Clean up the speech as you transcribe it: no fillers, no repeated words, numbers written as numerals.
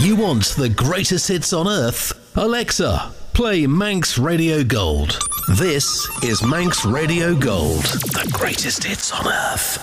You want the greatest hits on earth? Alexa, play Manx Radio Gold. This is Manx Radio Gold, the greatest hits on earth.